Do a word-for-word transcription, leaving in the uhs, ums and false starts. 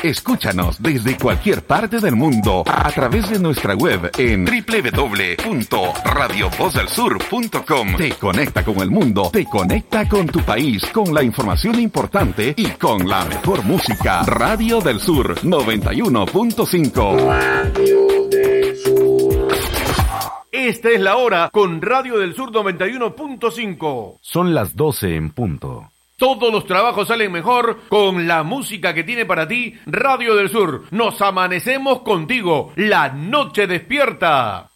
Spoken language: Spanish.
Escúchanos desde cualquier parte del mundo a través de nuestra web en doble u doble u doble u punto radio voz del sur punto com. Te conecta con el mundo, te conecta con tu país, con la información importante y con la mejor música. Radio del Sur noventa y uno punto cinco. Radio del Sur. Esta es la hora con Radio del Sur noventa y uno punto cinco. Son las doce en punto. Todos los trabajos salen mejor con la música que tiene para ti Radio del Sur. Nos amanecemos contigo. La noche despierta.